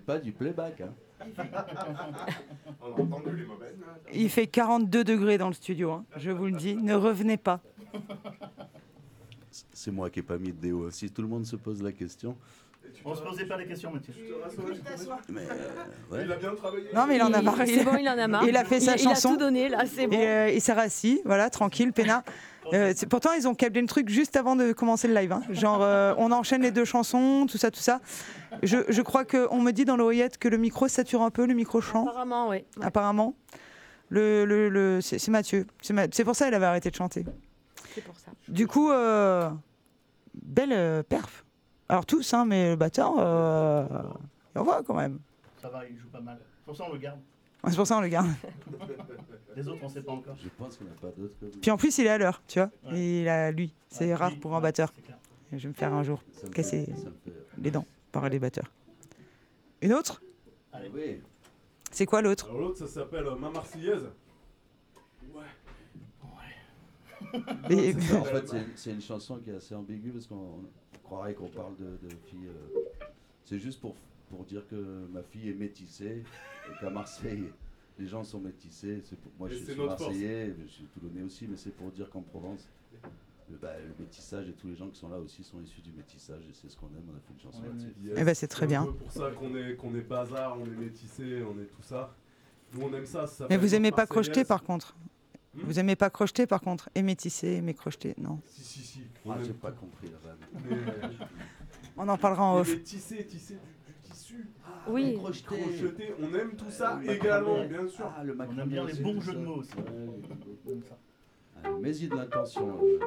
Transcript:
pas du playback. Hein. On a entendu les mauvaises notes. Il fait 42 degrés dans le studio, hein, je vous le dis. Ne revenez pas. C'est moi qui n'ai pas mis de déo. Si tout le monde se pose la question. On se posait pas les questions, Mathieu. Mais, ouais. Il a bien travaillé. Non, mais il en a marre. C'est bon, il en a marre. Il a fait sa chanson. Il a tout donné, là, c'est bon. Et il s'est rassis, voilà, tranquille, peinard. Pourtant, ils ont câblé le truc juste avant de commencer le live. Hein. Genre, on enchaîne les deux chansons, tout ça, tout ça. Je crois qu'on me dit dans l'oreillette que le micro sature un peu, le micro chant. Apparemment, oui. Ouais. Apparemment. C'est Mathieu. C'est pour ça qu'il avait arrêté de chanter. C'est pour ça. Du coup, belle perf. Alors tous, hein, mais le batteur, on voit quand même. Ça va, il joue pas mal. Pour ça, on le garde. C'est pour ça qu'on le garde. Les autres, on sait pas encore. Je pense qu'on n'a pas d'autres. Puis en plus, il est à l'heure, tu vois. Ouais. Il a lui. C'est Ouais, rare lui, pour un ouais, batteur. c'est clair. Je vais me faire un jour Ça me casser fait- ça me fait- les dents par les batteurs. Une autre? Allez. Oui. C'est quoi l'autre? Alors l'autre, ça s'appelle Ma Marseillaise. Et- En fait, c'est une chanson qui est assez ambiguë parce qu'on croirait qu'on parle de filles. C'est juste pour dire que ma fille est métissée et qu'à Marseille, les gens sont métissés. Moi, Et je c'est suis notre force. marseillais, je suis toulonnais aussi, mais c'est pour dire qu'en Provence, le métissage et tous les gens qui sont là aussi sont issus du métissage et c'est ce qu'on aime. On a fait une chanson là-dessus. Yes. Eh ben, c'est très bien. un peu pour ça qu'on est bazar, on est métissé, on est tout ça. Nous, on aime ça. Ça Mais s'appelle vous aimez pas Marseillaise. crocheter par contre? Hmm. Vous aimez pas crocheter par contre? Aimer tisser, aimer crocheter? Non. Si. Ah, On j'ai aime pas tout. compris la vanne. Mais, On en parlera en off. mais tisser du tissu. Oui. Crocheter, on aime tout ça également, bien sûr. Ah, le On aime bien les bons jeux de mots aussi. Ouais, Comme ça. mais il y a de l'intention.